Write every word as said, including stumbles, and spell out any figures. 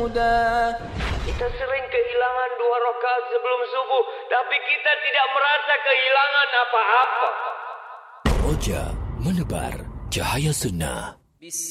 هدى. Kita sering kehilangan dua rakaat sebelum subuh, tapi kita tidak merasa kehilangan apa-apa. Roja menebar cahaya sunnah.